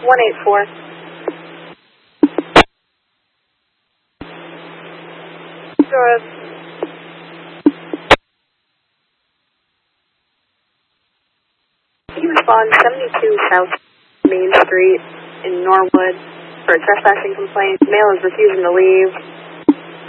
184. Go ahead. Can you respond 72 South Main Street in Norwood for a trespassing complaint? Male is refusing to leave.